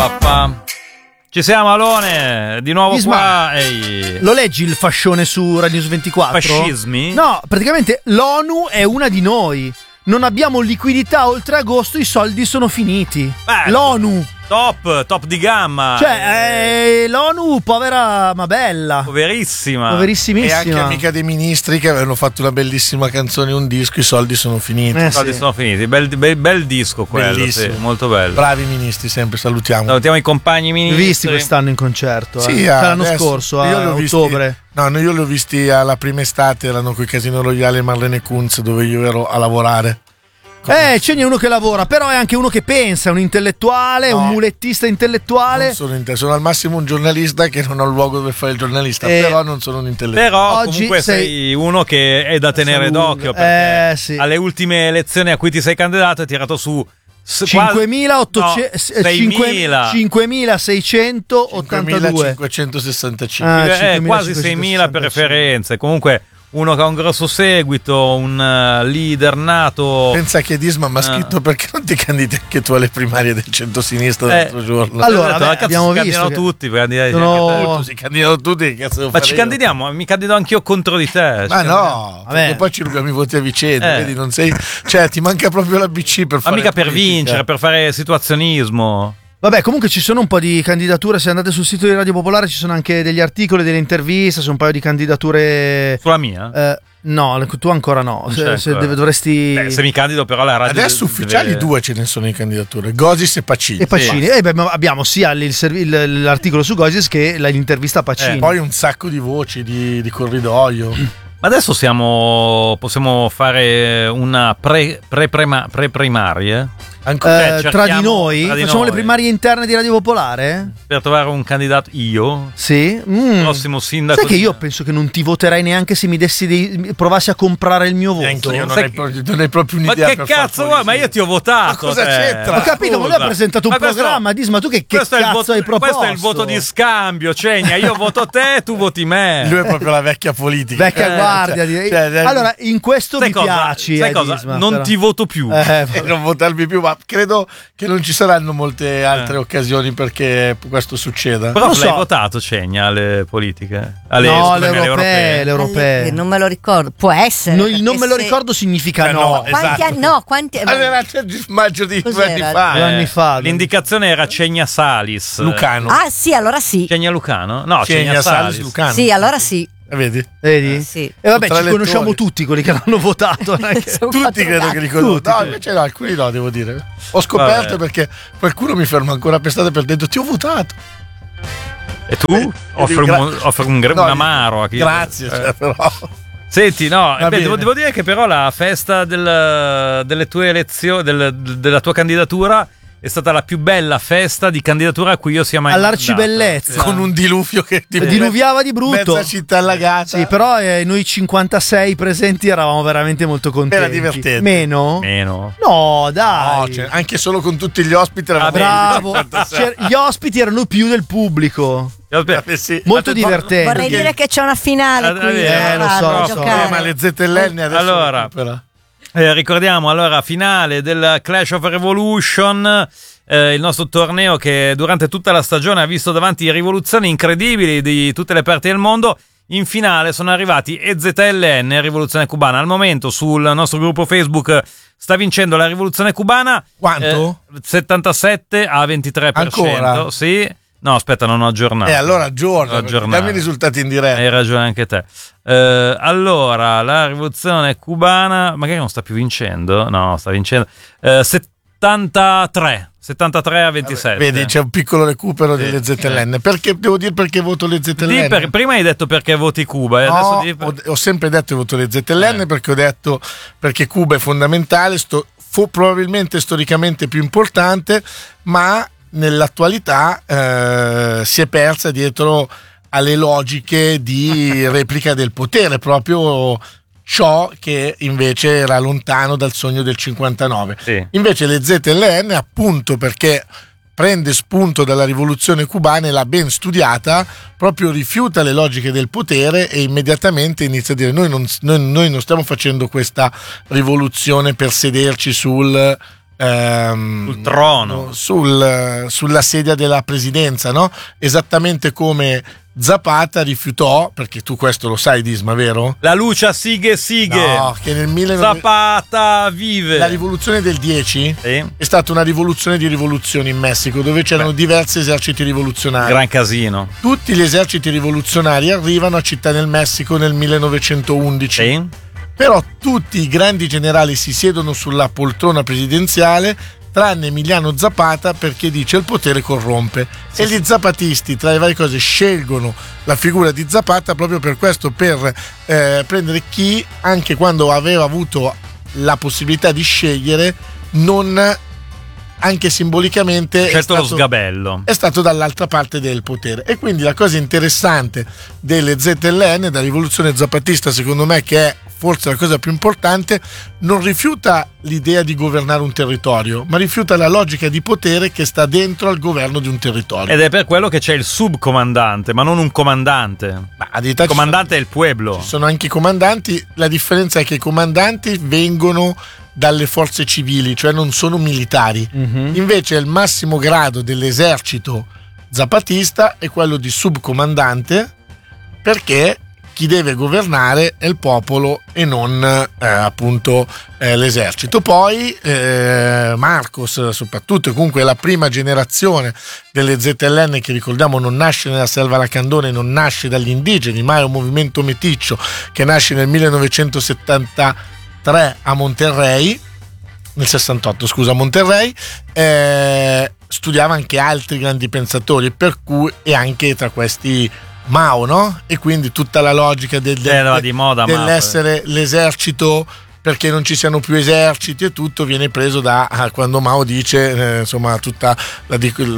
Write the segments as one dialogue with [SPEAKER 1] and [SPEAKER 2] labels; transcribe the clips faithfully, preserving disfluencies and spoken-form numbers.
[SPEAKER 1] Papà. Ci siamo, Alone, di nuovo
[SPEAKER 2] Isma,
[SPEAKER 1] qua. Ehi.
[SPEAKER 2] Lo leggi il fascione su Rai News ventiquattro?
[SPEAKER 1] Fascismi?
[SPEAKER 2] No, praticamente l'ONU è una di noi. Non abbiamo liquidità oltre agosto, i soldi sono finiti.
[SPEAKER 1] Beh,
[SPEAKER 2] L'ONU.
[SPEAKER 1] Top, top di gamma.
[SPEAKER 2] Cioè, eh, l'ONU, povera ma bella.
[SPEAKER 1] Poverissima.
[SPEAKER 2] Poverissimissima.
[SPEAKER 3] E anche amica dei ministri che avevano fatto una bellissima canzone, un disco, i soldi sono finiti.
[SPEAKER 2] Eh,
[SPEAKER 1] I soldi
[SPEAKER 2] sì.
[SPEAKER 1] sono finiti. Bel, bel, bel disco quello,
[SPEAKER 3] Bellissimo.
[SPEAKER 1] sì, molto bello.
[SPEAKER 3] Bravi ministri, sempre salutiamo.
[SPEAKER 1] Salutiamo i compagni
[SPEAKER 2] Li hai
[SPEAKER 1] ministri.
[SPEAKER 2] visti quest'anno in concerto? Eh?
[SPEAKER 3] Sì,
[SPEAKER 2] Cioè, l'anno
[SPEAKER 3] adesso-
[SPEAKER 2] scorso,
[SPEAKER 3] io
[SPEAKER 2] a
[SPEAKER 3] li ho visti-
[SPEAKER 2] ottobre.
[SPEAKER 3] No, no, io li ho visti alla prima estate, erano coi Casino Royale e Marlene Kunz, dove io ero a lavorare.
[SPEAKER 2] Eh, ce n'è uno che lavora, però è anche uno che pensa, è un intellettuale,
[SPEAKER 3] No.
[SPEAKER 2] un mulettista intellettuale.
[SPEAKER 3] Non sono, inte- sono al massimo un giornalista che non ho il luogo dove fare il giornalista,
[SPEAKER 2] Eh,
[SPEAKER 3] però non sono un intellettuale.
[SPEAKER 1] Però
[SPEAKER 2] Oggi
[SPEAKER 1] comunque sei...
[SPEAKER 2] sei
[SPEAKER 1] uno che è da tenere
[SPEAKER 2] Sei
[SPEAKER 1] d'occhio,
[SPEAKER 2] lungo.
[SPEAKER 1] perché
[SPEAKER 2] Eh, sì.
[SPEAKER 1] alle ultime elezioni a cui ti sei candidato hai tirato su s-
[SPEAKER 2] cinquemilaottocento
[SPEAKER 1] no, seimila.
[SPEAKER 2] cinquemilaseicentoottantadue.
[SPEAKER 3] cinquemilacinquecentosessantacinque.
[SPEAKER 2] Ah,
[SPEAKER 1] Eh, quasi seimila preferenze. Comunque uno che ha un grosso seguito, un uh, leader nato.
[SPEAKER 3] Pensa che Disma mi ha
[SPEAKER 1] Ah.
[SPEAKER 3] scritto perché non ti candidi anche tu alle primarie del centrosinistra
[SPEAKER 1] Eh,
[SPEAKER 3] l'altro giorno.
[SPEAKER 2] allora,
[SPEAKER 1] Ho detto,
[SPEAKER 2] vabbè,
[SPEAKER 1] cazzo,
[SPEAKER 2] abbiamo
[SPEAKER 1] si
[SPEAKER 2] visto
[SPEAKER 1] candidano
[SPEAKER 2] che
[SPEAKER 1] tutti. candidati-
[SPEAKER 2] sono-
[SPEAKER 3] Appunto, si candidano tutti, che cazzo devo
[SPEAKER 1] Ma
[SPEAKER 3] fare
[SPEAKER 1] ci
[SPEAKER 3] io?
[SPEAKER 1] candidiamo, mi candido anch'io contro di te.
[SPEAKER 3] Ma
[SPEAKER 1] Ci
[SPEAKER 3] no,
[SPEAKER 2] Vabbè.
[SPEAKER 3] perché poi ci rubiamo i voti a vicenda,
[SPEAKER 1] Eh.
[SPEAKER 3] vedi, non sei, cioè ti manca proprio l'A B C per
[SPEAKER 1] Ma
[SPEAKER 3] fare
[SPEAKER 1] mica per
[SPEAKER 3] politica.
[SPEAKER 1] vincere, per fare situazionismo.
[SPEAKER 2] Vabbè, comunque ci sono un po' di candidature. Se andate sul sito di Radio Popolare ci sono anche degli articoli, delle interviste, sono un paio di candidature.
[SPEAKER 1] Sulla mia?
[SPEAKER 2] Eh, no, tu ancora no.
[SPEAKER 1] Non
[SPEAKER 2] Se,
[SPEAKER 1] c'è
[SPEAKER 2] se
[SPEAKER 1] ancora.
[SPEAKER 2] deve- dovresti.
[SPEAKER 1] Beh, se mi candido però la radio
[SPEAKER 3] Adesso
[SPEAKER 1] deve-
[SPEAKER 3] ufficiali due ce ne sono in candidature, Gosis e Pacini.
[SPEAKER 2] E Pacini. Eh, beh, abbiamo sia il servi- il- l'articolo su Gosis che la- l'intervista a Pacini.
[SPEAKER 1] Eh,
[SPEAKER 3] Poi un sacco di voci, di, di corridoio.
[SPEAKER 1] Ma adesso siamo, possiamo fare una pre, pre, prema- pre primarie
[SPEAKER 3] Ancora.
[SPEAKER 2] Eh,
[SPEAKER 1] cioè,
[SPEAKER 2] tra di
[SPEAKER 1] cerchiamo-
[SPEAKER 2] noi
[SPEAKER 1] tra di
[SPEAKER 2] facciamo
[SPEAKER 1] noi.
[SPEAKER 2] le primarie interne di Radio Popolare?
[SPEAKER 1] per trovare un candidato io,
[SPEAKER 2] Sì. Mm.
[SPEAKER 1] prossimo sindaco.
[SPEAKER 2] Sai che
[SPEAKER 1] di-
[SPEAKER 2] io penso che non ti voterei neanche se mi dessi dei, provassi a comprare il mio voto.
[SPEAKER 3] Neanche io, non
[SPEAKER 1] Sai
[SPEAKER 3] hai,
[SPEAKER 1] che-
[SPEAKER 3] proprio, non hai proprio
[SPEAKER 1] Ma
[SPEAKER 3] un'idea
[SPEAKER 1] che
[SPEAKER 3] per far
[SPEAKER 1] cazzo vuoi? Ma io ti ho votato.
[SPEAKER 3] Ma cosa
[SPEAKER 1] te.
[SPEAKER 3] c'entra?
[SPEAKER 2] Ho capito, ma lui ha
[SPEAKER 1] Scusa.
[SPEAKER 2] presentato un
[SPEAKER 1] Ma questo-
[SPEAKER 2] programma, Dis, ma tu che, che
[SPEAKER 1] questo è il
[SPEAKER 2] cazzo
[SPEAKER 1] voto-
[SPEAKER 2] hai proposto?
[SPEAKER 1] Questo è il voto di scambio, Cegna. Io voto te, tu voti me.
[SPEAKER 3] Lui è proprio la vecchia politica.
[SPEAKER 2] Vecchia
[SPEAKER 3] Eh,
[SPEAKER 2] guardia.
[SPEAKER 3] cioè,
[SPEAKER 2] direi.
[SPEAKER 3] cioè,
[SPEAKER 2] allora, in questo
[SPEAKER 1] Sai
[SPEAKER 2] mi
[SPEAKER 1] cosa?
[SPEAKER 2] piaci.
[SPEAKER 1] Sai
[SPEAKER 2] eh,
[SPEAKER 1] cosa?
[SPEAKER 2] Disma,
[SPEAKER 1] non
[SPEAKER 2] però.
[SPEAKER 1] ti voto più.
[SPEAKER 2] Eh,
[SPEAKER 3] e non votarmi più, ma credo che non ci saranno molte altre occasioni perché questo succeda.
[SPEAKER 1] Però
[SPEAKER 2] non
[SPEAKER 1] l'hai
[SPEAKER 2] so.
[SPEAKER 1] votato, Cegna, alle politiche? Alle,
[SPEAKER 2] no,
[SPEAKER 1] scusami,
[SPEAKER 2] le
[SPEAKER 1] alle
[SPEAKER 2] europee, le europee.
[SPEAKER 4] Eh, non me lo ricordo, può essere.
[SPEAKER 2] No, il non me lo
[SPEAKER 4] perché se-
[SPEAKER 2] ricordo significa
[SPEAKER 3] Eh,
[SPEAKER 2] no.
[SPEAKER 3] no,
[SPEAKER 4] Quanti
[SPEAKER 3] esatto.
[SPEAKER 4] anni? No, quanti
[SPEAKER 3] Allora, il maggio di due
[SPEAKER 4] Cos'era?
[SPEAKER 3] anni fa.
[SPEAKER 2] Due anni fa.
[SPEAKER 1] L'indicazione era Cegna Salis.
[SPEAKER 3] Lucano.
[SPEAKER 4] Ah, sì, allora sì.
[SPEAKER 1] Cegna Lucano? No, Cegna,
[SPEAKER 3] Cegna
[SPEAKER 1] Salis.
[SPEAKER 3] Salis Lucano.
[SPEAKER 4] Sì, allora sì.
[SPEAKER 3] Eh, Vedi?
[SPEAKER 2] Vedi?
[SPEAKER 4] Eh, sì.
[SPEAKER 2] E vabbè,
[SPEAKER 3] Tra
[SPEAKER 2] ci
[SPEAKER 3] lettori.
[SPEAKER 2] conosciamo tutti quelli che l'hanno votato. non è che-
[SPEAKER 4] Sono
[SPEAKER 3] Tutti
[SPEAKER 4] quattro
[SPEAKER 3] credo
[SPEAKER 4] gatti.
[SPEAKER 3] che li conoscono.
[SPEAKER 2] Tutti,
[SPEAKER 3] No,
[SPEAKER 2] sì.
[SPEAKER 3] invece no, alcuni no, devo dire. Ho scoperto
[SPEAKER 1] Vabbè.
[SPEAKER 3] perché qualcuno mi ferma ancora per strada per dentro. Ti ho votato.
[SPEAKER 1] E tu? Offri un,
[SPEAKER 3] gra-
[SPEAKER 1] offri un, gra-
[SPEAKER 3] No,
[SPEAKER 1] un amaro a chi.
[SPEAKER 3] Grazie,
[SPEAKER 1] Eh.
[SPEAKER 3] cioè, però.
[SPEAKER 1] Senti, no,
[SPEAKER 3] Va
[SPEAKER 1] beh, devo,
[SPEAKER 3] bene.
[SPEAKER 1] devo dire che però la festa del- delle tue elezioni, del- della tua candidatura è stata la più bella festa di candidatura a cui io sia mai
[SPEAKER 2] All'arcibellezza.
[SPEAKER 1] andato.
[SPEAKER 3] Con un diluvio che ti
[SPEAKER 2] Diluviava di brutto.
[SPEAKER 3] Mezza città allagata.
[SPEAKER 2] Sì, però eh, noi cinquantasei presenti eravamo veramente molto contenti.
[SPEAKER 3] Era divertente.
[SPEAKER 2] Meno?
[SPEAKER 1] Meno.
[SPEAKER 2] No, dai.
[SPEAKER 3] No, cioè, anche solo con tutti gli ospiti eravamo
[SPEAKER 2] Bravo.
[SPEAKER 3] cinquantasei.
[SPEAKER 2] C'er- gli ospiti erano più del pubblico.
[SPEAKER 3] Eh, sì.
[SPEAKER 2] Molto
[SPEAKER 1] Ma te-
[SPEAKER 2] divertenti.
[SPEAKER 4] Vorrei
[SPEAKER 3] Perché-
[SPEAKER 4] dire che c'è una finale
[SPEAKER 1] Eh,
[SPEAKER 4] qui.
[SPEAKER 1] eh,
[SPEAKER 2] lo
[SPEAKER 4] a
[SPEAKER 2] so,
[SPEAKER 4] farlo
[SPEAKER 2] lo so.
[SPEAKER 4] giocare.
[SPEAKER 3] Eh, ma le zetellenne adesso
[SPEAKER 1] Allora.
[SPEAKER 3] recupera.
[SPEAKER 1] Eh, ricordiamo allora finale del Clash of Revolution, eh, il nostro torneo che durante tutta la stagione ha visto davanti rivoluzioni incredibili di tutte le parti del mondo. In finale sono arrivati E Z L N, Rivoluzione Cubana. Al momento sul nostro gruppo Facebook sta vincendo la Rivoluzione Cubana.
[SPEAKER 3] Quanto?
[SPEAKER 1] Eh, settantasette a ventitré per cento.
[SPEAKER 3] Ancora?
[SPEAKER 1] Sì. No, aspetta, non ho aggiornato.
[SPEAKER 3] E allora aggiorna,
[SPEAKER 1] Ho
[SPEAKER 3] perché
[SPEAKER 1] aggiornato.
[SPEAKER 3] dammi i risultati in diretta.
[SPEAKER 1] Hai ragione anche te. Eh, allora, la rivoluzione cubana, magari non sta più vincendo. No, sta vincendo. Eh, settantatré. settantatré a ventisette.
[SPEAKER 3] Vedi, c'è un piccolo recupero
[SPEAKER 1] Sì.
[SPEAKER 3] delle Z L N. Perché devo dire perché voto le Z L N?
[SPEAKER 1] Di per- prima hai detto perché voti Cuba. E
[SPEAKER 3] No,
[SPEAKER 1] adesso di per-
[SPEAKER 3] ho, ho sempre detto che voto le Z L N
[SPEAKER 1] Eh.
[SPEAKER 3] perché ho detto perché Cuba è fondamentale, sto, fu probabilmente storicamente più importante, ma nell'attualità eh, si è persa dietro alle logiche di replica del potere, proprio ciò che invece era lontano dal sogno del cinquantanove.
[SPEAKER 1] Sì.
[SPEAKER 3] Invece le Z L N, appunto perché prende spunto dalla rivoluzione cubana e l'ha ben studiata, proprio rifiuta le logiche del potere e immediatamente inizia a dire noi non, noi, noi non stiamo facendo questa rivoluzione per sederci sul ehm,
[SPEAKER 1] sul trono,
[SPEAKER 3] sul, sulla sedia della presidenza, no? Esattamente come Zapata rifiutò, perché tu questo lo sai, Disma, vero?
[SPEAKER 1] la luce sighe sighe,
[SPEAKER 3] No, che nel millenovecento
[SPEAKER 1] Zapata vive.
[SPEAKER 3] la rivoluzione del dieci
[SPEAKER 1] Sì.
[SPEAKER 3] è stata una rivoluzione di rivoluzioni in Messico, dove c'erano
[SPEAKER 1] Beh.
[SPEAKER 3] diversi eserciti rivoluzionari.
[SPEAKER 1] Gran casino.
[SPEAKER 3] Tutti gli eserciti rivoluzionari arrivano a Città del Messico nel millenovecentoundici.
[SPEAKER 1] Sì.
[SPEAKER 3] Però tutti i grandi generali si siedono sulla poltrona presidenziale, tranne Emiliano Zapata, perché dice il potere corrompe.
[SPEAKER 1] Sì,
[SPEAKER 3] e gli zapatisti, tra le varie cose, scelgono la figura di Zapata proprio per questo, per eh, prendere chi, anche quando aveva avuto la possibilità di scegliere, non, anche simbolicamente,
[SPEAKER 1] Ha scelto
[SPEAKER 3] è
[SPEAKER 1] lo
[SPEAKER 3] stato,
[SPEAKER 1] sgabello.
[SPEAKER 3] è stato dall'altra parte del potere. E quindi la cosa interessante delle Z L N, della rivoluzione zapatista, secondo me, che è forse la cosa più importante, non rifiuta l'idea di governare un territorio, ma rifiuta la logica di potere che sta dentro al governo di un territorio.
[SPEAKER 1] Ed è per quello che c'è il subcomandante, ma non un comandante.
[SPEAKER 3] Ma a verità
[SPEAKER 1] Il
[SPEAKER 3] ci
[SPEAKER 1] comandante è il pueblo.
[SPEAKER 3] sono, ci sono anche i comandanti, la differenza è che i comandanti vengono dalle forze civili, cioè non sono militari.
[SPEAKER 2] Mhm.
[SPEAKER 3] Invece il massimo grado dell'esercito zapatista è quello di subcomandante, perché chi deve governare è il popolo e non eh, appunto eh, l'esercito. Poi eh, Marcos, soprattutto, e comunque la prima generazione delle Z L N, che ricordiamo non nasce nella selva lacandone, non nasce dagli indigeni, ma è un movimento meticcio che nasce nel millenovecentosettantatré a Monterrey, nel sessantotto scusa, a Monterrey, eh, studiava anche altri grandi pensatori, per cui e anche tra questi Mao, no? E quindi tutta la logica del, del,
[SPEAKER 1] Era di moda, Mao,
[SPEAKER 3] dell'essere l'esercito, perché non ci siano più eserciti, e tutto viene preso da ah, quando Mao dice eh, insomma tutta la,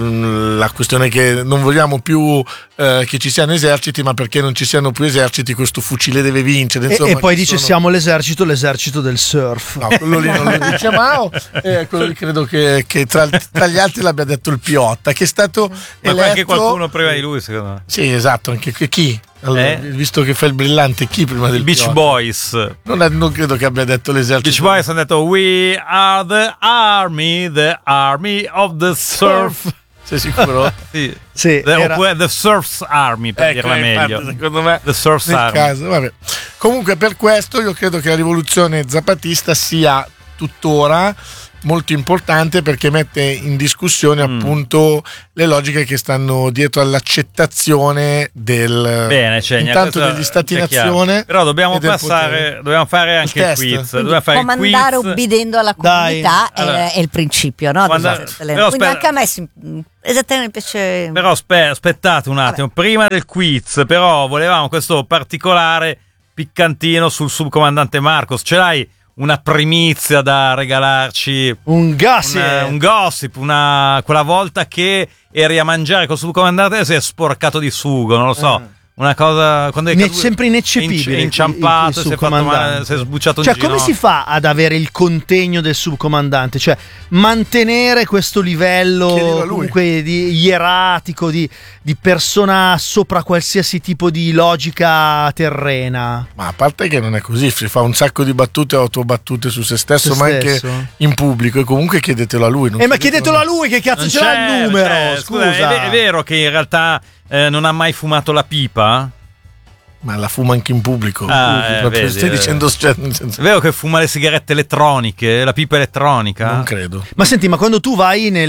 [SPEAKER 3] la questione che non vogliamo più eh, che ci siano eserciti, ma perché non ci siano più eserciti questo fucile deve vincere, insomma,
[SPEAKER 2] e, e poi
[SPEAKER 3] ci
[SPEAKER 2] dice
[SPEAKER 3] sono...
[SPEAKER 2] siamo l'esercito, l'esercito del surf.
[SPEAKER 3] No, quello lì non lo dice Mao, eh, quello lì credo che, che tra, tra gli altri l'abbia detto il Piotta, che è stato
[SPEAKER 1] Ma
[SPEAKER 3] eletto...
[SPEAKER 1] anche qualcuno prima di lui, secondo me.
[SPEAKER 3] Sì, esatto, anche che chi? Allora,
[SPEAKER 1] Eh?
[SPEAKER 3] visto che fa il brillante, chi prima del
[SPEAKER 1] Beach
[SPEAKER 3] Piotta?
[SPEAKER 1] Boys.
[SPEAKER 3] Non, è- non credo che abbia detto l'esercito.
[SPEAKER 1] Beach Boys hanno detto We are the army, the army of the surf.
[SPEAKER 3] Sei sicuro?
[SPEAKER 1] Sì.
[SPEAKER 2] Sì,
[SPEAKER 1] The,
[SPEAKER 2] era-
[SPEAKER 1] oppure the Surf's Army, per
[SPEAKER 3] Ecco,
[SPEAKER 1] dirla
[SPEAKER 3] infatti,
[SPEAKER 1] meglio.
[SPEAKER 3] secondo me
[SPEAKER 1] The Surf's
[SPEAKER 3] nel
[SPEAKER 1] Army.
[SPEAKER 3] caso, vabbè. Comunque, per questo io credo che la rivoluzione zapatista sia tuttora molto importante, perché mette in discussione
[SPEAKER 1] Mm.
[SPEAKER 3] appunto le logiche che stanno dietro all'accettazione del
[SPEAKER 1] Bene, cioè,
[SPEAKER 3] intanto
[SPEAKER 1] questo
[SPEAKER 3] degli stati
[SPEAKER 1] è chiaro.
[SPEAKER 3] nazione,
[SPEAKER 1] Però dobbiamo
[SPEAKER 3] e del
[SPEAKER 1] passare,
[SPEAKER 3] potere.
[SPEAKER 1] dobbiamo fare anche il,
[SPEAKER 3] test.
[SPEAKER 1] quiz.
[SPEAKER 4] Quindi
[SPEAKER 1] Dobbiamo fare il
[SPEAKER 4] comandare
[SPEAKER 1] quiz.
[SPEAKER 4] obbedendo alla
[SPEAKER 2] Dai.
[SPEAKER 4] comunità è,
[SPEAKER 1] Allora.
[SPEAKER 4] è il principio, no?
[SPEAKER 1] Quando-
[SPEAKER 4] Di-
[SPEAKER 1] però
[SPEAKER 4] Quindi
[SPEAKER 1] aspetta-
[SPEAKER 4] anche a me si- esattamente mi piace.
[SPEAKER 1] Però aspe- aspettate un attimo, prima del quiz, però volevamo questo particolare piccantino sul subcomandante Marcos. Ce l'hai una primizia da regalarci?
[SPEAKER 2] un gas.
[SPEAKER 1] Un, eh, un gossip, una, quella volta che eri a mangiare col subcomandante e si è sporcato di sugo, non lo so.
[SPEAKER 2] Eh.
[SPEAKER 1] Una cosa quando è
[SPEAKER 2] Ne-
[SPEAKER 1] caduto-
[SPEAKER 2] sempre ineccepibile
[SPEAKER 1] è inciampato,
[SPEAKER 2] il- il
[SPEAKER 1] si è fatto male,
[SPEAKER 2] subcomandante.
[SPEAKER 1] si è sbucciato un
[SPEAKER 2] Cioè,
[SPEAKER 1] ginocchio.
[SPEAKER 2] come si fa ad avere il contegno del subcomandante? Cioè, mantenere questo livello
[SPEAKER 3] Chiedilo a lui.
[SPEAKER 2] comunque di ieratico, di, di persona sopra qualsiasi tipo di logica terrena.
[SPEAKER 3] Ma a parte che non è così, si fa un sacco di battute e autobattute su se stesso,
[SPEAKER 2] Se
[SPEAKER 3] ma
[SPEAKER 2] stesso.
[SPEAKER 3] anche in pubblico, e comunque chiedetelo a lui. non
[SPEAKER 2] Eh, ma
[SPEAKER 3] chiedetelo
[SPEAKER 2] chiedetelo a lui, che cazzo
[SPEAKER 1] Non
[SPEAKER 2] ce l'ha
[SPEAKER 1] c'è,
[SPEAKER 2] il numero?
[SPEAKER 1] cioè,
[SPEAKER 2] Scusa,
[SPEAKER 1] è, ve- è vero che in realtà eh, non ha mai fumato la pipa?
[SPEAKER 3] Ma la fuma anche in pubblico.
[SPEAKER 1] Ah, eh,
[SPEAKER 3] Proprio
[SPEAKER 1] vedi,
[SPEAKER 3] stai
[SPEAKER 1] eh.
[SPEAKER 3] dicendo, cioè, nel senso-
[SPEAKER 1] È vero che fuma le sigarette elettroniche, la pipa elettronica?
[SPEAKER 3] non credo.
[SPEAKER 2] Ma senti, ma quando tu vai nel,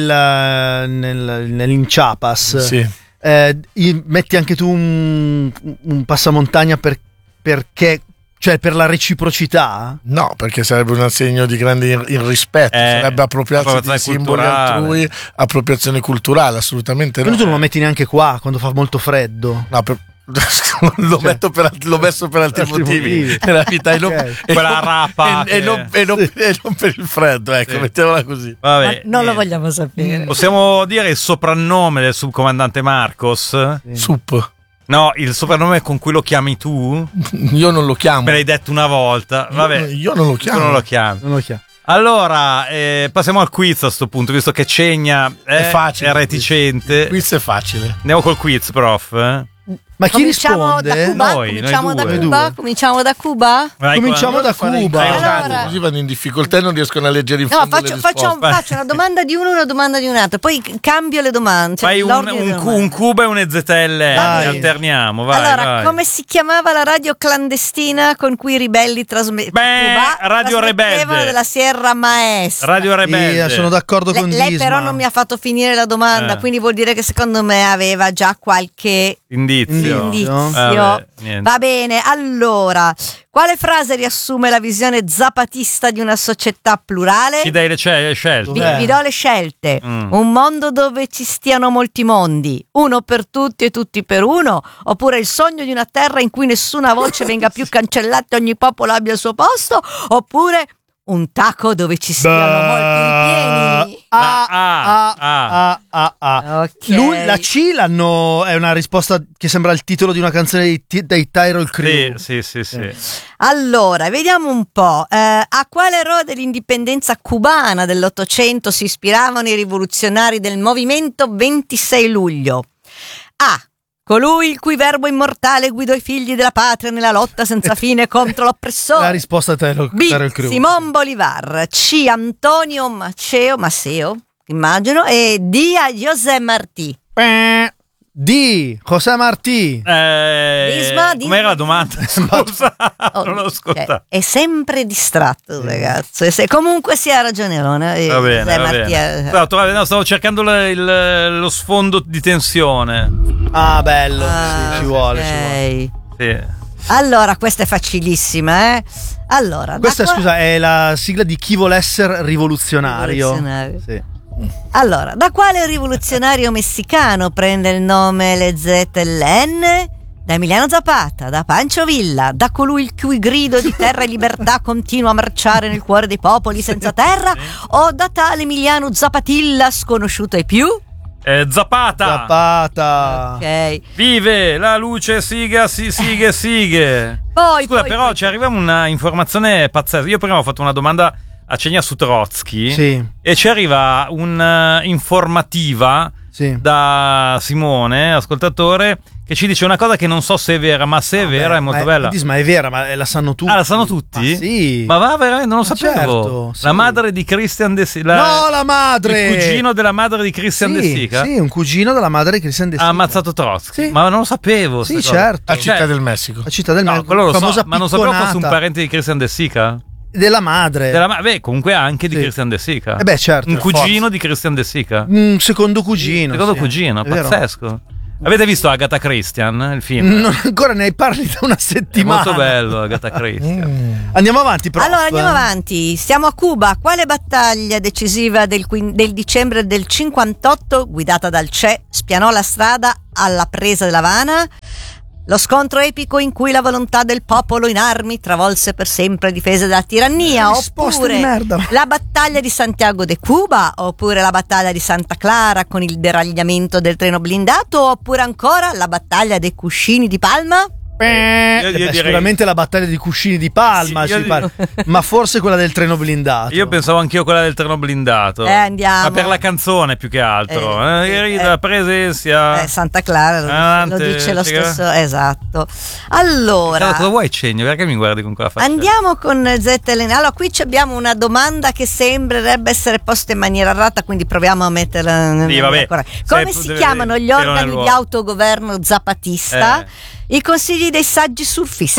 [SPEAKER 2] nel, nell'Inchiapas,
[SPEAKER 3] Sì.
[SPEAKER 2] eh, i- metti anche tu un, un passamontagna per, perché, cioè per la reciprocità?
[SPEAKER 3] No, perché sarebbe un segno di grande ir- irrispetto,
[SPEAKER 1] Eh,
[SPEAKER 3] sarebbe appropriarsi di
[SPEAKER 1] appropriazione
[SPEAKER 3] simboli
[SPEAKER 1] culturale.
[SPEAKER 3] altrui, appropriazione culturale, assolutamente no.
[SPEAKER 2] Quindi tu non lo metti neanche qua quando fa molto freddo.
[SPEAKER 3] No, per- lo,
[SPEAKER 2] Cioè,
[SPEAKER 3] metto per, alt- l'ho messo per altri,
[SPEAKER 2] altri
[SPEAKER 3] motivi,
[SPEAKER 2] motivi.
[SPEAKER 3] nella vita, e non,
[SPEAKER 2] Ok.
[SPEAKER 3] e
[SPEAKER 1] Quella
[SPEAKER 3] non-
[SPEAKER 1] rapa
[SPEAKER 3] e, e
[SPEAKER 1] che-
[SPEAKER 3] non, e non- e non per il freddo, ecco,
[SPEAKER 1] Sì.
[SPEAKER 3] mettiamola così.
[SPEAKER 1] Vabbè,
[SPEAKER 4] Ma non lo
[SPEAKER 1] niente.
[SPEAKER 4] vogliamo sapere.
[SPEAKER 1] Possiamo dire il soprannome del subcomandante Marcos?
[SPEAKER 3] Sup.
[SPEAKER 1] No, il soprannome con cui lo chiami tu?
[SPEAKER 3] Io non lo chiamo.
[SPEAKER 1] Me l'hai detto una volta. Vabbè,
[SPEAKER 3] Io non lo
[SPEAKER 1] tu
[SPEAKER 3] chiamo.
[SPEAKER 1] non lo chiami.
[SPEAKER 2] Non lo chiamo.
[SPEAKER 1] Allora, eh, passiamo al quiz a sto punto, visto che Cegna è,
[SPEAKER 3] È facile.
[SPEAKER 1] è reticente.
[SPEAKER 3] Il quiz è facile.
[SPEAKER 1] Andiamo col quiz, prof. eh?
[SPEAKER 2] Ma chi
[SPEAKER 4] Cominciamo
[SPEAKER 2] risponde?
[SPEAKER 4] da Cuba?
[SPEAKER 1] Noi,
[SPEAKER 4] Cominciamo
[SPEAKER 1] noi
[SPEAKER 4] da
[SPEAKER 1] due.
[SPEAKER 4] Cuba?
[SPEAKER 2] Noi due.
[SPEAKER 4] Cominciamo da Cuba?
[SPEAKER 1] Vai,
[SPEAKER 2] Cominciamo da
[SPEAKER 3] Fare in
[SPEAKER 2] Cuba.
[SPEAKER 3] caso,
[SPEAKER 4] Allora.
[SPEAKER 3] così vanno in difficoltà e non riescono a leggere in
[SPEAKER 4] No,
[SPEAKER 3] fondo
[SPEAKER 4] faccio,
[SPEAKER 3] le
[SPEAKER 4] faccio,
[SPEAKER 3] risposte.
[SPEAKER 4] faccio una domanda di uno e una domanda di un altro, poi cambio le domande. Cioè
[SPEAKER 1] Fai un,
[SPEAKER 4] l'ordine
[SPEAKER 1] un,
[SPEAKER 4] delle
[SPEAKER 1] cu-
[SPEAKER 4] domande.
[SPEAKER 1] un Cuba e un E Z L,
[SPEAKER 2] Dai.
[SPEAKER 1] alterniamo, vai,
[SPEAKER 4] allora,
[SPEAKER 1] vai.
[SPEAKER 4] come si chiamava la radio clandestina con cui i ribelli trasmettevano?
[SPEAKER 1] Beh, Radio Rebelde.
[SPEAKER 4] della Sierra Maestra.
[SPEAKER 1] Radio Rebelde.
[SPEAKER 2] Sì, sono d'accordo
[SPEAKER 4] Le-
[SPEAKER 2] con
[SPEAKER 4] lei
[SPEAKER 2] Disma.
[SPEAKER 4] però non mi ha fatto finire la domanda,
[SPEAKER 1] Eh.
[SPEAKER 4] quindi vuol dire che secondo me aveva già qualche
[SPEAKER 1] Indizio.
[SPEAKER 4] indizio.
[SPEAKER 1] Vabbè, niente.
[SPEAKER 4] Va bene, allora, quale frase riassume la visione zapatista di una società plurale?
[SPEAKER 1] Ci dai le ce- scelte.
[SPEAKER 4] Vi,
[SPEAKER 2] Dov'è?
[SPEAKER 4] vi do le scelte.
[SPEAKER 1] Mm.
[SPEAKER 4] Un mondo dove ci stiano molti mondi, uno per tutti e tutti per uno, oppure il sogno di una terra in cui nessuna voce venga più cancellata e ogni popolo abbia il suo posto, oppure un taco dove ci siano molti ripieni.
[SPEAKER 2] Ah,
[SPEAKER 1] Ah,
[SPEAKER 2] ah, ah, ah, ah.
[SPEAKER 4] Ok.
[SPEAKER 2] Lui, la C l'hanno, è una risposta che sembra il titolo di una canzone dei, T- dei Tyrol Crew.
[SPEAKER 1] Sì, sì, sì, sì.
[SPEAKER 4] Allora, vediamo un po'. Eh, a quale eroe dell'indipendenza cubana dell'Ottocento si ispiravano i rivoluzionari del movimento ventisei luglio? A. Colui il cui verbo immortale guidò i figli della patria nella lotta senza fine contro
[SPEAKER 2] La
[SPEAKER 4] l'oppressore.
[SPEAKER 2] risposta a Tyrol,
[SPEAKER 4] B.
[SPEAKER 2] Tyrol Crew.
[SPEAKER 4] Simon Bolivar. C. Antonio Maceo, Maceo, immagino. E D. A. José Martí.
[SPEAKER 2] Eh, D. José Martí.
[SPEAKER 1] Eh,
[SPEAKER 4] Disma, Disma.
[SPEAKER 1] com'era la domanda? Scusa,
[SPEAKER 4] Oh,
[SPEAKER 1] non l'ho ascoltato.
[SPEAKER 4] cioè, è sempre distratto, ragazzo. E se, comunque si ha ragionerone. eh,
[SPEAKER 1] Va bene,
[SPEAKER 4] José
[SPEAKER 1] va
[SPEAKER 4] Martí,
[SPEAKER 1] bene.
[SPEAKER 4] eh.
[SPEAKER 1] Stavo, trovando- no, stavo cercando la- il- lo sfondo di tensione.
[SPEAKER 2] Ah, bello.
[SPEAKER 4] Ah,
[SPEAKER 2] sì, ci vuole,
[SPEAKER 4] ok.
[SPEAKER 2] ci vuole.
[SPEAKER 1] Sì.
[SPEAKER 4] Allora, questa è facilissima, eh? Allora,
[SPEAKER 2] Questa,
[SPEAKER 4] da qua-
[SPEAKER 2] scusa, è la sigla di Chi vuole essere rivoluzionario.
[SPEAKER 4] Rivoluzionario.
[SPEAKER 2] Sì.
[SPEAKER 4] Allora, da quale rivoluzionario messicano prende il nome le Z L N? Da Emiliano Zapata, da Pancho Villa, da colui il cui grido di terra e libertà continua a marciare nel cuore dei popoli senza terra, o da tale Emiliano Zapatilla sconosciuto ai più?
[SPEAKER 1] Eh, Zapata.
[SPEAKER 2] Zapata.
[SPEAKER 4] Ok.
[SPEAKER 1] Vive la luce, siga, si, sighe, sighe.
[SPEAKER 4] Poi,
[SPEAKER 1] Scusa,
[SPEAKER 4] poi,
[SPEAKER 1] però
[SPEAKER 4] poi-
[SPEAKER 1] ci arriva una informazione pazzesca. Io prima ho fatto una domanda a Cegna su Trotsky
[SPEAKER 2] Sì,
[SPEAKER 1] e ci arriva un'informativa
[SPEAKER 2] sì.
[SPEAKER 1] da Simone, ascoltatore, che ci dice una cosa che non so se è vera, ma se è vera
[SPEAKER 2] Vabbè,
[SPEAKER 1] è molto
[SPEAKER 2] ma
[SPEAKER 1] bella.
[SPEAKER 2] Disma è vera, ma la sanno tutti.
[SPEAKER 1] Ah, la sanno tutti?
[SPEAKER 2] Ma sì.
[SPEAKER 1] Ma va veramente, non lo
[SPEAKER 2] Ma
[SPEAKER 1] sapevo.
[SPEAKER 2] certo,
[SPEAKER 1] La
[SPEAKER 2] sì.
[SPEAKER 1] madre di Christian De Sica.
[SPEAKER 2] No, la madre!
[SPEAKER 1] Il cugino della madre di Christian
[SPEAKER 2] sì,
[SPEAKER 1] De Sica
[SPEAKER 2] Sì, un cugino della madre di Christian De
[SPEAKER 1] ha
[SPEAKER 2] Sica.
[SPEAKER 1] ammazzato Trotsky.
[SPEAKER 2] Sì.
[SPEAKER 1] Ma non lo sapevo.
[SPEAKER 2] Sì,
[SPEAKER 1] sta cosa.
[SPEAKER 2] certo.
[SPEAKER 3] A Città
[SPEAKER 1] Cioè,
[SPEAKER 3] del Messico.
[SPEAKER 2] La città del
[SPEAKER 1] No,
[SPEAKER 2] Messico,
[SPEAKER 1] quello lo so,
[SPEAKER 2] famosa
[SPEAKER 1] ma non sapevo fosse un
[SPEAKER 2] picconata
[SPEAKER 1] parente di Christian De Sica.
[SPEAKER 2] della madre.
[SPEAKER 1] Della ma- beh, comunque anche di
[SPEAKER 2] Sì.
[SPEAKER 1] Christian De Sica.
[SPEAKER 2] Eh beh, certo.
[SPEAKER 1] Un
[SPEAKER 2] per
[SPEAKER 1] cugino
[SPEAKER 2] forza.
[SPEAKER 1] di Christian De Sica.
[SPEAKER 2] Un secondo cugino.
[SPEAKER 1] Secondo
[SPEAKER 2] sì.
[SPEAKER 1] cugino,
[SPEAKER 2] È vero.
[SPEAKER 1] pazzesco. Avete visto Agatha Christian, il film?
[SPEAKER 2] Non ancora ne parli da una
[SPEAKER 1] È
[SPEAKER 2] settimana.
[SPEAKER 1] molto bello Agatha Christian.
[SPEAKER 2] Andiamo avanti, prof.
[SPEAKER 4] Allora andiamo avanti, siamo a Cuba. Quale battaglia decisiva del, quin- del dicembre del cinquantotto, guidata dal Che, spianò la strada alla presa dell'Havana? Lo scontro epico in cui la volontà del popolo in armi travolse per sempre le difese della tirannia,
[SPEAKER 2] Eh, risposte
[SPEAKER 4] oppure
[SPEAKER 2] di merda.
[SPEAKER 4] la battaglia di Santiago de Cuba, oppure la battaglia di Santa Clara con il deragliamento del treno blindato, oppure ancora la battaglia dei cuscini di Palma?
[SPEAKER 2] Eh,
[SPEAKER 1] Io- io
[SPEAKER 2] beh,
[SPEAKER 1] direi-
[SPEAKER 2] sicuramente la battaglia di cuscini di Palma,
[SPEAKER 1] Sì, io
[SPEAKER 2] si
[SPEAKER 1] di-
[SPEAKER 2] parla. Ma forse quella del treno blindato.
[SPEAKER 1] Io pensavo anch'io quella del treno blindato.
[SPEAKER 4] Eh, andiamo.
[SPEAKER 1] Ma per la canzone più che altro.
[SPEAKER 4] Eh,
[SPEAKER 1] Eh, che
[SPEAKER 4] eh,
[SPEAKER 1] rida la presenza.
[SPEAKER 4] Eh, Santa Clara lo,
[SPEAKER 1] Avanti,
[SPEAKER 4] lo dice lo
[SPEAKER 1] siga.
[SPEAKER 4] stesso, esatto.
[SPEAKER 1] Allora, cosa
[SPEAKER 4] Allora,
[SPEAKER 1] vuoi Cegno? Perché mi guardi con quella faccia?
[SPEAKER 4] andiamo con Z L N. Allora, qui ci abbiamo una domanda che sembrerebbe essere posta in maniera errata, quindi proviamo a metterla nel
[SPEAKER 1] Sì, vabbè.
[SPEAKER 4] Come
[SPEAKER 1] Sai,
[SPEAKER 4] si
[SPEAKER 1] deve-
[SPEAKER 4] chiamano gli
[SPEAKER 1] pelo nel
[SPEAKER 4] organi di
[SPEAKER 1] luogo.
[SPEAKER 4] autogoverno zapatista?
[SPEAKER 1] Eh.
[SPEAKER 4] I consigli dei saggi surfisti,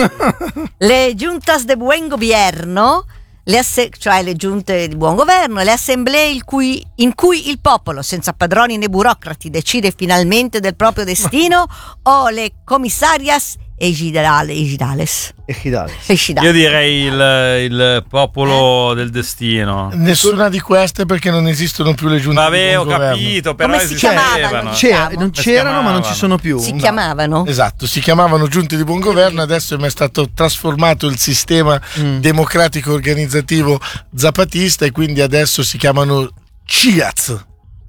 [SPEAKER 4] le juntas de buen gobierno, le asse- cioè le giunte di buon governo, le assemblee il cui- in cui il popolo, senza padroni né burocrati, decide finalmente del proprio destino, o le commissarias egidale- egidales.
[SPEAKER 2] Echidales.
[SPEAKER 4] Egidales.
[SPEAKER 1] Io direi il, il popolo del destino.
[SPEAKER 3] Nessuna di queste perché non esistono più le giunte
[SPEAKER 1] Vabbè,
[SPEAKER 3] di
[SPEAKER 1] ho
[SPEAKER 3] buon governo.
[SPEAKER 1] capito, però
[SPEAKER 4] Come si
[SPEAKER 1] esistevano.
[SPEAKER 4] chiamavano?
[SPEAKER 2] C'era-
[SPEAKER 4] Diciamo.
[SPEAKER 2] non
[SPEAKER 1] Si
[SPEAKER 2] c'erano, ma non
[SPEAKER 1] chiamavano.
[SPEAKER 2] ci sono più.
[SPEAKER 4] Si
[SPEAKER 3] No.
[SPEAKER 4] chiamavano?
[SPEAKER 3] Esatto, si chiamavano giunte di buon governo, adesso è stato trasformato il sistema
[SPEAKER 2] Mm.
[SPEAKER 3] democratico organizzativo zapatista e quindi adesso si chiamano C I A Z.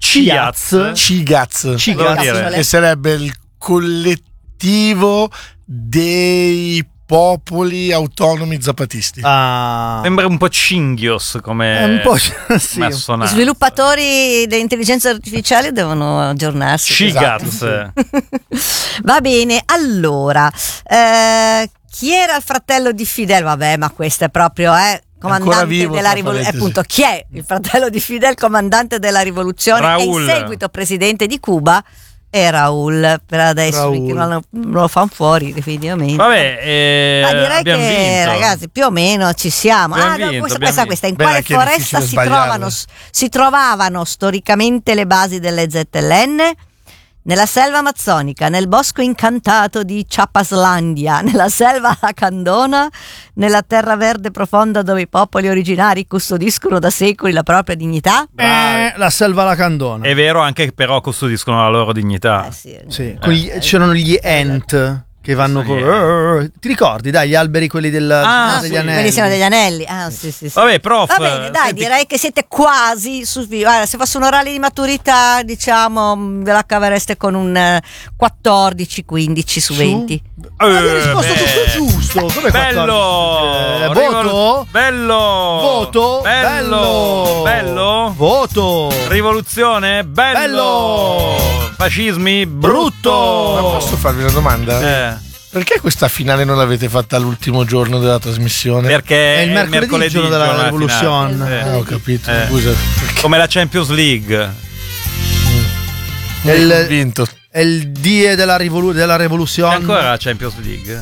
[SPEAKER 2] Ciaz.
[SPEAKER 3] C I A Z.
[SPEAKER 2] Ci
[SPEAKER 1] Cosa vuol
[SPEAKER 2] cazzo.
[SPEAKER 1] dire?
[SPEAKER 3] Che sarebbe il collettivo dei popoli autonomi zapatisti.
[SPEAKER 2] Ah,
[SPEAKER 1] Sembra un po' Cinghios come,
[SPEAKER 2] è un po' sì.
[SPEAKER 1] come
[SPEAKER 4] Gli
[SPEAKER 1] assonante.
[SPEAKER 4] sviluppatori dell'intelligenza artificiale devono aggiornarsi.
[SPEAKER 1] Shigaz.
[SPEAKER 4] Va bene, allora, eh, chi era il fratello di Fidel? Vabbè, ma questo è proprio, eh, comandante
[SPEAKER 3] vivo,
[SPEAKER 4] della
[SPEAKER 3] tra
[SPEAKER 4] rivoluzione.
[SPEAKER 3] parentesi.
[SPEAKER 4] Appunto, chi è il fratello di Fidel, comandante della rivoluzione
[SPEAKER 1] Raul.
[SPEAKER 4] e in seguito presidente di Cuba? È Raul, per adesso
[SPEAKER 2] Raul.
[SPEAKER 4] perché non lo, non lo fanno fuori definitivamente.
[SPEAKER 1] Vabbè, eh,
[SPEAKER 4] Ma direi
[SPEAKER 1] abbiamo
[SPEAKER 4] che
[SPEAKER 1] vinto.
[SPEAKER 4] ragazzi più o meno ci siamo.
[SPEAKER 1] Abbiamo
[SPEAKER 4] Ah, no,
[SPEAKER 1] vinto,
[SPEAKER 4] questa,
[SPEAKER 1] abbiamo
[SPEAKER 4] questa,
[SPEAKER 1] vinto.
[SPEAKER 4] questa. In
[SPEAKER 3] Beh,
[SPEAKER 4] quale
[SPEAKER 3] anche è
[SPEAKER 4] foresta
[SPEAKER 3] difficile
[SPEAKER 4] si
[SPEAKER 3] sbagliarlo.
[SPEAKER 4] trovano, si trovavano storicamente le basi delle Z L N? Nella selva amazzonica, nel bosco incantato di Ciapaslandia, nella selva lacandona, nella terra verde profonda dove i popoli originari custodiscono da secoli la propria dignità?
[SPEAKER 2] Eh, la selva lacandona.
[SPEAKER 1] È vero anche che però custodiscono la loro dignità.
[SPEAKER 4] Eh sì.
[SPEAKER 2] Sì, con gli- c'erano gli ent che vanno con...
[SPEAKER 1] Sì.
[SPEAKER 2] Ti ricordi, dai, gli alberi quelli del,
[SPEAKER 1] Ah,
[SPEAKER 2] degli
[SPEAKER 1] sì,
[SPEAKER 2] anelli.
[SPEAKER 4] Quelli sono degli anelli. Ah, sì, sì, sì.
[SPEAKER 1] Vabbè, prof.
[SPEAKER 4] Va bene, dai,
[SPEAKER 1] senti,
[SPEAKER 4] direi che siete quasi su. Guarda, se fosse un orale di maturità, diciamo, mh, ve la cavereste con un eh, quattordici quindici su
[SPEAKER 2] Su?
[SPEAKER 4] venti.
[SPEAKER 2] Ma avevi risposto
[SPEAKER 1] beh.
[SPEAKER 2] tutto giusto. Come
[SPEAKER 1] Bello!
[SPEAKER 2] quattordici? Eh, voto?
[SPEAKER 1] Bello!
[SPEAKER 2] Voto?
[SPEAKER 1] Bello! Bello!
[SPEAKER 2] Voto!
[SPEAKER 1] Rivoluzione? Bello!
[SPEAKER 2] Bello!
[SPEAKER 1] Fascismi?
[SPEAKER 3] Ma
[SPEAKER 1] Brutto!
[SPEAKER 3] posso farvi una domanda?
[SPEAKER 1] Eh,
[SPEAKER 3] Perché questa finale non l'avete fatta l'ultimo giorno della trasmissione?
[SPEAKER 1] perché
[SPEAKER 2] È il mercoledì, il giorno della
[SPEAKER 1] giorno
[SPEAKER 2] rivoluzione.
[SPEAKER 1] finale.
[SPEAKER 3] Ah, ho capito,
[SPEAKER 1] Eh.
[SPEAKER 3] scusa.
[SPEAKER 1] Come la Champions League.
[SPEAKER 2] È il,
[SPEAKER 3] Vinto.
[SPEAKER 2] è il die della, rivolu- della
[SPEAKER 1] C'è
[SPEAKER 2] rivoluzione.
[SPEAKER 1] ancora la Champions League?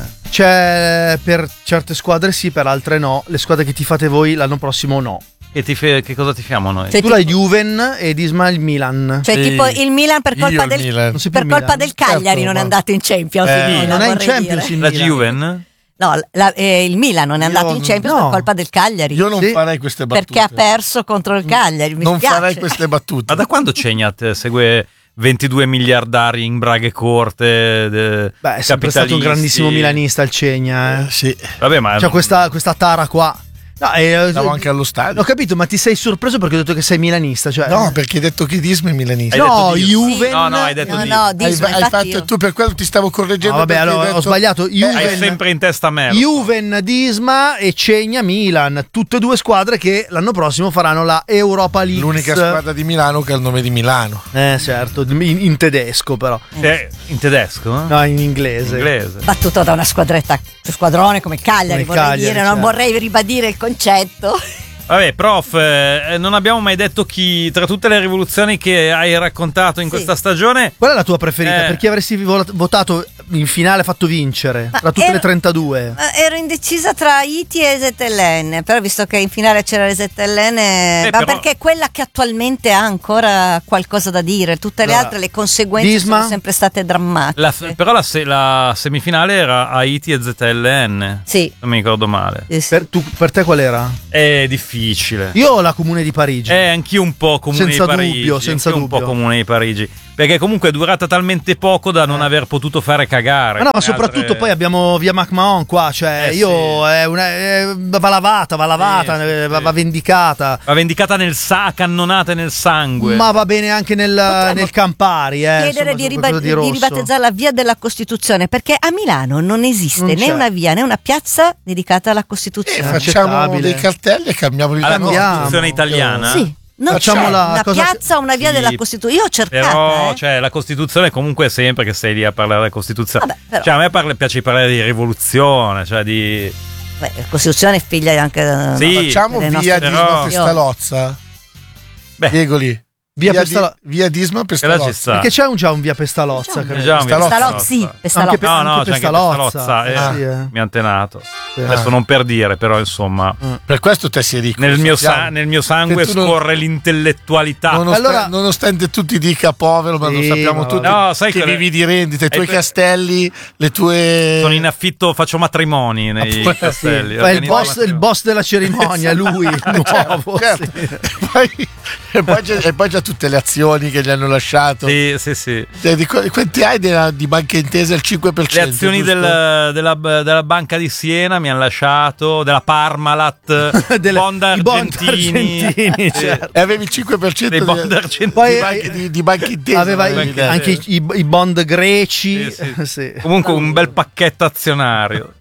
[SPEAKER 2] C'è per certe squadre sì, per altre no. Le squadre che tifate voi l'anno prossimo no.
[SPEAKER 1] Che, tife- che cosa tifiamo noi?
[SPEAKER 4] Cioè,
[SPEAKER 2] Tu
[SPEAKER 4] tipo,
[SPEAKER 2] la Juven ed Isma il Milan.
[SPEAKER 4] cioè,
[SPEAKER 3] Sì.
[SPEAKER 4] tipo il Milan per colpa
[SPEAKER 3] Io il
[SPEAKER 4] del
[SPEAKER 3] Milan.
[SPEAKER 2] Non sei più
[SPEAKER 4] per
[SPEAKER 2] il
[SPEAKER 4] colpa
[SPEAKER 2] Milan.
[SPEAKER 4] del Cagliari
[SPEAKER 3] Certo,
[SPEAKER 4] non è
[SPEAKER 3] ma-
[SPEAKER 4] andato in Champions.
[SPEAKER 3] Eh,
[SPEAKER 4] Simona,
[SPEAKER 2] non è in
[SPEAKER 4] vorrei
[SPEAKER 2] Champions
[SPEAKER 4] dire.
[SPEAKER 2] il
[SPEAKER 1] La
[SPEAKER 2] Milan.
[SPEAKER 1] Juven?
[SPEAKER 4] No, la- eh, il Milan non è andato
[SPEAKER 2] Io-
[SPEAKER 4] in Champions
[SPEAKER 2] no.
[SPEAKER 4] per colpa del Cagliari.
[SPEAKER 3] Io non
[SPEAKER 2] Sì.
[SPEAKER 3] farei queste battute.
[SPEAKER 4] Perché ha perso contro il Cagliari. Mi
[SPEAKER 3] Non
[SPEAKER 4] spiace.
[SPEAKER 3] farei queste battute.
[SPEAKER 1] Ma da quando Cegnat segue ventidue miliardari in braghe corte? de-
[SPEAKER 2] Beh, è sempre stato un
[SPEAKER 1] capitalisti?
[SPEAKER 2] grandissimo milanista il Cegna.
[SPEAKER 3] Eh,
[SPEAKER 2] Eh.
[SPEAKER 3] sì.
[SPEAKER 1] Vabbè, ma
[SPEAKER 2] C'ha questa, questa tara qua. No, eh,
[SPEAKER 3] Stavo anche allo stadio.
[SPEAKER 2] Ho capito, ma ti sei sorpreso perché ho detto che sei milanista. Cioè,
[SPEAKER 3] No, perché hai detto che Disma è milanista.
[SPEAKER 1] Hai
[SPEAKER 2] no,
[SPEAKER 1] detto Dio.
[SPEAKER 2] Juven.
[SPEAKER 1] No, no, hai detto
[SPEAKER 4] No,
[SPEAKER 1] Dio.
[SPEAKER 4] no,
[SPEAKER 3] Hai,
[SPEAKER 4] Disma,
[SPEAKER 3] hai
[SPEAKER 4] infatti
[SPEAKER 3] fatto
[SPEAKER 4] io-
[SPEAKER 3] tu, per quello ti stavo correggendo.
[SPEAKER 2] No, vabbè,
[SPEAKER 3] perché
[SPEAKER 2] allora
[SPEAKER 3] hai
[SPEAKER 2] ho
[SPEAKER 3] detto-
[SPEAKER 2] sbagliato.
[SPEAKER 1] Hai
[SPEAKER 2] Juven,
[SPEAKER 1] sempre in testa me.
[SPEAKER 2] Juven Disma e Cegna Milan. Tutte e due squadre che l'anno prossimo faranno la Europa League.
[SPEAKER 3] L'unica squadra di Milano che ha il nome di Milano.
[SPEAKER 2] Eh, certo, in, in tedesco però.
[SPEAKER 1] Eh, in tedesco?
[SPEAKER 2] No, in inglese.
[SPEAKER 1] Inglese.
[SPEAKER 4] battuto da una squadretta, squadrone come Cagliari,
[SPEAKER 2] Come
[SPEAKER 4] vorrei
[SPEAKER 2] Cagliari,
[SPEAKER 4] dire, non
[SPEAKER 2] certo.
[SPEAKER 4] vorrei ribadire il concetto.
[SPEAKER 1] Vabbè, prof, eh, non abbiamo mai detto chi, tra tutte le rivoluzioni che hai raccontato in
[SPEAKER 4] Sì.
[SPEAKER 1] questa stagione,
[SPEAKER 2] Qual è la tua preferita?
[SPEAKER 1] Eh.
[SPEAKER 2] Per chi avresti vo- votato in finale fatto vincere?
[SPEAKER 4] Ma
[SPEAKER 2] Tra tutte
[SPEAKER 4] era-
[SPEAKER 2] le trentadue.
[SPEAKER 4] Ma ero indecisa tra I T e Z L N, però visto che in finale c'era le Z L N, ma
[SPEAKER 1] però-
[SPEAKER 4] perché è quella che attualmente ha ancora qualcosa da dire, tutte le
[SPEAKER 2] Allora,
[SPEAKER 4] altre, le conseguenze
[SPEAKER 2] Disma?
[SPEAKER 4] sono sempre state drammatiche.
[SPEAKER 1] la, però la, se- la semifinale era Haiti e Z L N,
[SPEAKER 4] Sì.
[SPEAKER 1] non mi ricordo male.
[SPEAKER 4] Sì, sì.
[SPEAKER 2] Per, tu- per te qual era?
[SPEAKER 1] È difficile.
[SPEAKER 2] Io ho la Comune di Parigi.
[SPEAKER 1] Eh, anch'io un po' comune
[SPEAKER 2] Senza
[SPEAKER 1] di Parigi.
[SPEAKER 2] dubbio, senza
[SPEAKER 1] anch'io un po'
[SPEAKER 2] dubbio.
[SPEAKER 1] comune di Parigi. Perché comunque è durata talmente poco da non aver potuto fare cagare.
[SPEAKER 2] Ma no, ma
[SPEAKER 1] come
[SPEAKER 2] soprattutto
[SPEAKER 1] altre-
[SPEAKER 2] poi abbiamo via McMahon qua, cioè
[SPEAKER 1] Eh,
[SPEAKER 2] io
[SPEAKER 1] sì.
[SPEAKER 2] è una, è- va lavata, va lavata,
[SPEAKER 1] Sì,
[SPEAKER 2] eh,
[SPEAKER 1] sì,
[SPEAKER 2] va,
[SPEAKER 1] sì.
[SPEAKER 2] va vendicata.
[SPEAKER 1] Va vendicata nel sa, cannonate nel sangue.
[SPEAKER 2] Ma va bene anche nel, nel Campari, eh,
[SPEAKER 4] Chiedere
[SPEAKER 2] insomma,
[SPEAKER 4] di,
[SPEAKER 2] su
[SPEAKER 4] riba-
[SPEAKER 2] qualcosa
[SPEAKER 4] di
[SPEAKER 2] rosso.
[SPEAKER 4] ribattezzare la via della Costituzione, perché a Milano non esiste
[SPEAKER 2] Non
[SPEAKER 4] né
[SPEAKER 2] c'è.
[SPEAKER 4] una via né una piazza dedicata alla
[SPEAKER 3] Eh,
[SPEAKER 4] Costituzione.
[SPEAKER 3] facciamo
[SPEAKER 2] accettabile.
[SPEAKER 3] dei cartelli e cambiamo il
[SPEAKER 1] Alla
[SPEAKER 3] nome.
[SPEAKER 1] Costituzione italiana?
[SPEAKER 4] Sì, non
[SPEAKER 2] Facciamo
[SPEAKER 4] c'è
[SPEAKER 2] la
[SPEAKER 4] una
[SPEAKER 2] cosa-
[SPEAKER 4] piazza o una via
[SPEAKER 1] Sì,
[SPEAKER 4] della Costituzione. Io ho cercato.
[SPEAKER 1] Però,
[SPEAKER 4] eh.
[SPEAKER 1] cioè, la Costituzione comunque è sempre che sei lì a parlare della Costituzione.
[SPEAKER 4] Vabbè, però-
[SPEAKER 1] Cioè, a me parla- piace parlare di rivoluzione, cioè di...
[SPEAKER 4] Beh, la Costituzione è figlia anche eh,
[SPEAKER 1] Sì,
[SPEAKER 3] Facciamo
[SPEAKER 4] delle
[SPEAKER 3] via
[SPEAKER 4] nostre-
[SPEAKER 3] Disma
[SPEAKER 1] però-
[SPEAKER 3] Pestalozza.
[SPEAKER 1] Beh,
[SPEAKER 3] Diegoli.
[SPEAKER 2] Via
[SPEAKER 3] Via,
[SPEAKER 2] Pestalo-
[SPEAKER 3] di, via Disma
[SPEAKER 1] che là ci
[SPEAKER 3] Pestalozza.
[SPEAKER 1] sta.
[SPEAKER 2] Perché c'è un, già un via Pestalozza,
[SPEAKER 4] C'è
[SPEAKER 2] credo.
[SPEAKER 1] Già un via
[SPEAKER 3] Pestalozza.
[SPEAKER 4] Pestalozzi, Pestalozzi.
[SPEAKER 2] Anche pe-
[SPEAKER 1] No, no,
[SPEAKER 2] anche
[SPEAKER 1] c'è anche
[SPEAKER 2] Pestalozza.
[SPEAKER 1] Pestalozza, eh,
[SPEAKER 2] Eh, sì, eh.
[SPEAKER 1] mi ha antenato.
[SPEAKER 3] Sì.
[SPEAKER 1] Adesso
[SPEAKER 3] Ah.
[SPEAKER 1] non per dire, però insomma,
[SPEAKER 3] Per questo te sei ricco.
[SPEAKER 1] nel
[SPEAKER 3] lo
[SPEAKER 1] mio, sa-
[SPEAKER 3] sappiamo.
[SPEAKER 1] nel mio sangue
[SPEAKER 3] Che tu non-
[SPEAKER 1] scorre l'intellettualità.
[SPEAKER 3] Nonostante,
[SPEAKER 2] Allora-
[SPEAKER 3] nonostante tu ti dica povero, ma lo
[SPEAKER 2] Sì,
[SPEAKER 3] sappiamo
[SPEAKER 2] ma
[SPEAKER 3] tutti
[SPEAKER 1] no, sai
[SPEAKER 3] che
[SPEAKER 1] quelle-
[SPEAKER 3] vivi di rendita, i tuoi
[SPEAKER 1] Hai-
[SPEAKER 3] castelli, le tue...
[SPEAKER 1] Sono in affitto, faccio matrimoni nei
[SPEAKER 3] Ah, poi-
[SPEAKER 1] castelli.
[SPEAKER 2] Fa il
[SPEAKER 1] Organizzo
[SPEAKER 2] boss, il
[SPEAKER 1] matrimoni.
[SPEAKER 2] boss della cerimonia, lui, il nuovo.
[SPEAKER 3] Certo.
[SPEAKER 2] sì.
[SPEAKER 3] E poi, e poi c'è, e poi c'è tutte le azioni che gli hanno lasciato.
[SPEAKER 1] Sì, sì, sì.
[SPEAKER 3] Cioè, di, qu- quanti hai della- di Banca Intesa? Il cinque per
[SPEAKER 1] Le
[SPEAKER 3] cento.
[SPEAKER 1] azioni
[SPEAKER 3] giusto?
[SPEAKER 1] del- della, della Banca di Siena mi hanno lasciato, della Parmalat,
[SPEAKER 2] Delle-
[SPEAKER 1] bond
[SPEAKER 2] i bond
[SPEAKER 1] argentini,
[SPEAKER 2] argentini,
[SPEAKER 1] Sì.
[SPEAKER 2] certo.
[SPEAKER 3] E avevi il cinque per cento
[SPEAKER 1] dei
[SPEAKER 3] di,
[SPEAKER 1] bond
[SPEAKER 3] di,
[SPEAKER 1] argentini.
[SPEAKER 2] Poi-
[SPEAKER 3] banche- di- di Banca Intesa.
[SPEAKER 2] Aveva
[SPEAKER 3] avevi
[SPEAKER 2] i-
[SPEAKER 3] detto.
[SPEAKER 2] anche i, i bond greci.
[SPEAKER 1] Sì, sì.
[SPEAKER 2] Sì.
[SPEAKER 1] Comunque un bel pacchetto azionario.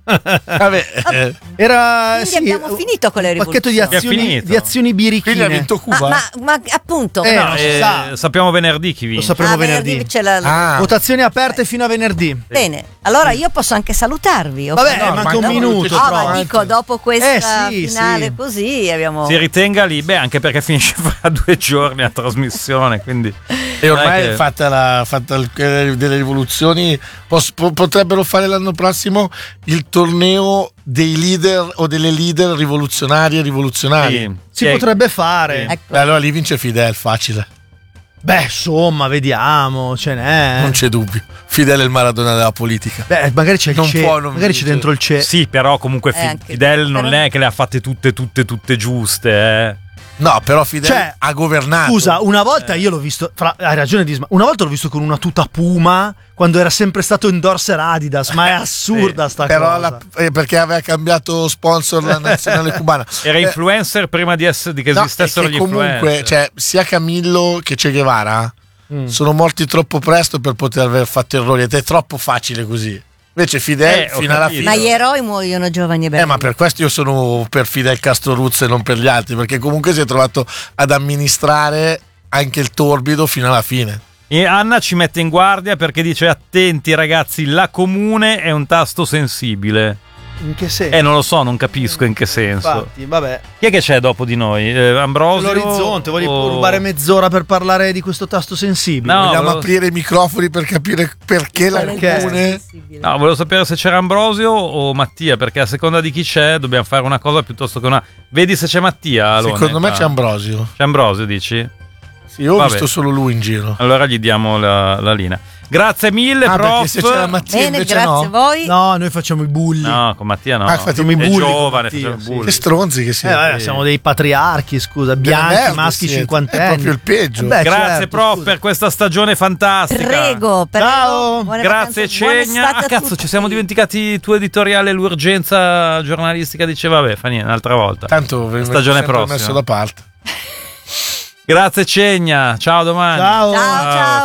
[SPEAKER 3] Vabbè, eh,
[SPEAKER 2] Era
[SPEAKER 4] Quindi
[SPEAKER 2] sì,
[SPEAKER 4] abbiamo finito con le
[SPEAKER 2] un pacchetto di
[SPEAKER 4] rivoluzioni.
[SPEAKER 2] azioni,
[SPEAKER 1] È finito.
[SPEAKER 2] di azioni birichine.
[SPEAKER 3] quindi ha vinto
[SPEAKER 4] Ma,
[SPEAKER 3] Cuba.
[SPEAKER 4] ma, ma appunto,
[SPEAKER 2] Eh,
[SPEAKER 4] no,
[SPEAKER 2] non si
[SPEAKER 1] Eh,
[SPEAKER 2] sa.
[SPEAKER 1] sappiamo venerdì chi
[SPEAKER 2] Lo
[SPEAKER 1] vince.
[SPEAKER 2] sapremo
[SPEAKER 4] ah,
[SPEAKER 2] venerdì.
[SPEAKER 4] c'è la- la-
[SPEAKER 3] Ah,
[SPEAKER 2] Votazioni aperte fino a venerdì.
[SPEAKER 4] Bene, allora io posso anche salutarvi. o-
[SPEAKER 2] Vabbè,
[SPEAKER 3] no,
[SPEAKER 2] manca
[SPEAKER 3] ma
[SPEAKER 2] un
[SPEAKER 3] no,
[SPEAKER 2] minuto.
[SPEAKER 3] no,
[SPEAKER 4] Ah,
[SPEAKER 2] troppo.
[SPEAKER 4] ma dico, dopo questa
[SPEAKER 2] Eh, sì,
[SPEAKER 4] finale
[SPEAKER 2] sì.
[SPEAKER 4] così abbiamo...
[SPEAKER 1] Si ritenga lì, beh, anche perché finisce fra due giorni a trasmissione, quindi
[SPEAKER 3] e ormai
[SPEAKER 1] non è che-
[SPEAKER 3] fatta, la, fatta il- eh, delle rivoluzioni, pos- po- potrebbero fare l'anno prossimo il torneo dei leader o delle leader rivoluzionarie e rivoluzionari.
[SPEAKER 1] sì,
[SPEAKER 2] Si
[SPEAKER 1] sì,
[SPEAKER 2] potrebbe fare.
[SPEAKER 4] Ecco.
[SPEAKER 3] Beh, allora lì vince Fidel, facile,
[SPEAKER 2] Beh, insomma, vediamo, ce n'è.
[SPEAKER 3] non c'è dubbio. Fidel è il Maradona della politica.
[SPEAKER 2] Beh, magari c'è il
[SPEAKER 3] Non
[SPEAKER 2] CE,
[SPEAKER 3] può non
[SPEAKER 2] magari c'è
[SPEAKER 3] vincere.
[SPEAKER 2] dentro il CE.
[SPEAKER 1] Sì, però comunque Fi-
[SPEAKER 4] Eh, anche-
[SPEAKER 1] Fidel non
[SPEAKER 4] però-
[SPEAKER 1] è che le ha fatte tutte, tutte, tutte giuste. Eh.
[SPEAKER 3] No, però Fidel
[SPEAKER 2] Cioè,
[SPEAKER 3] ha governato.
[SPEAKER 2] Scusa, una volta io l'ho visto, fra, hai ragione Disma, una volta l'ho visto con una tuta Puma quando era sempre stato endorser Adidas, ma è assurda sta
[SPEAKER 3] però
[SPEAKER 2] cosa.
[SPEAKER 3] la- eh, perché aveva cambiato sponsor la nazionale cubana.
[SPEAKER 1] Era
[SPEAKER 3] Eh,
[SPEAKER 1] influencer prima di essere di che
[SPEAKER 3] no,
[SPEAKER 1] esistessero
[SPEAKER 3] è che
[SPEAKER 1] gli
[SPEAKER 3] comunque,
[SPEAKER 1] influencer.
[SPEAKER 3] cioè, sia Camillo che Che Guevara
[SPEAKER 2] Mm.
[SPEAKER 3] sono morti troppo presto per poter aver fatto errori ed è troppo facile così. Invece Fidel
[SPEAKER 1] Eh, ho
[SPEAKER 3] fino alla
[SPEAKER 1] capito.
[SPEAKER 3] fine.
[SPEAKER 4] Ma gli eroi muoiono giovani e belli.
[SPEAKER 3] Eh, ma per questo io sono per Fidel Castro Ruzza e non per gli altri, perché comunque si è trovato ad amministrare anche il torbido fino alla fine.
[SPEAKER 1] E Anna ci mette in guardia perché dice: attenti ragazzi, la comune è un tasto sensibile.
[SPEAKER 2] In che senso?
[SPEAKER 1] Eh, non lo so, non capisco in che senso.
[SPEAKER 2] Infatti, vabbè.
[SPEAKER 1] Chi è che c'è dopo di noi? Eh, Ambrosio?
[SPEAKER 2] L'orizzonte, voglio
[SPEAKER 1] o-
[SPEAKER 2] rubare mezz'ora per parlare di questo tasto sensibile.
[SPEAKER 1] No,
[SPEAKER 3] Vogliamo
[SPEAKER 1] volevo-
[SPEAKER 3] aprire i microfoni per capire perché la
[SPEAKER 2] Perché?
[SPEAKER 3] comune.
[SPEAKER 1] No, volevo sapere se c'era Ambrosio o Mattia, perché a seconda di chi c'è dobbiamo fare una cosa piuttosto che una. Vedi se c'è Mattia. Alone,
[SPEAKER 3] Secondo me
[SPEAKER 1] fa-
[SPEAKER 3] c'è Ambrosio.
[SPEAKER 1] C'è Ambrosio, dici?
[SPEAKER 3] Sì, io ho
[SPEAKER 1] Vabbè.
[SPEAKER 3] visto solo lui in giro.
[SPEAKER 1] Allora gli diamo la, la linea. Grazie mille,
[SPEAKER 3] Ah, perché
[SPEAKER 1] prof.
[SPEAKER 3] se c'era Mattia
[SPEAKER 4] Bene,
[SPEAKER 3] invece
[SPEAKER 4] grazie a
[SPEAKER 3] no.
[SPEAKER 4] voi.
[SPEAKER 2] No, noi facciamo i bulli.
[SPEAKER 1] No, con Mattia no.
[SPEAKER 3] Ah, facciamo i
[SPEAKER 1] È
[SPEAKER 2] bulli con
[SPEAKER 1] giovane,
[SPEAKER 2] Mattia,
[SPEAKER 1] facciamo i
[SPEAKER 2] sì.
[SPEAKER 1] bulli.
[SPEAKER 3] Che stronzi che
[SPEAKER 2] Eh,
[SPEAKER 3] siete.
[SPEAKER 2] vabbè, siamo dei patriarchi, scusa, bianchi,
[SPEAKER 3] merde
[SPEAKER 2] maschi
[SPEAKER 3] siete.
[SPEAKER 2] cinquantenni.
[SPEAKER 3] È proprio il peggio.
[SPEAKER 2] Eh beh,
[SPEAKER 1] Grazie,
[SPEAKER 2] certo,
[SPEAKER 1] prof,
[SPEAKER 2] scusa.
[SPEAKER 1] per questa stagione fantastica.
[SPEAKER 4] Prego, prego.
[SPEAKER 2] Ciao.
[SPEAKER 4] Buone
[SPEAKER 1] Grazie
[SPEAKER 4] vacanze, buona
[SPEAKER 1] Cegna.
[SPEAKER 4] estate
[SPEAKER 1] Ah,
[SPEAKER 4] a
[SPEAKER 1] cazzo,
[SPEAKER 4] tutti.
[SPEAKER 1] ci siamo dimenticati il tuo editoriale, l'urgenza giornalistica. Diceva, vabbè, fa niente, un'altra volta.
[SPEAKER 3] Tanto ve-
[SPEAKER 1] Stagione
[SPEAKER 3] sempre
[SPEAKER 1] prossima.
[SPEAKER 3] messo da parte.
[SPEAKER 1] Grazie Cegna, ciao, a domani.
[SPEAKER 2] Ciao.
[SPEAKER 4] Ciao, ciao.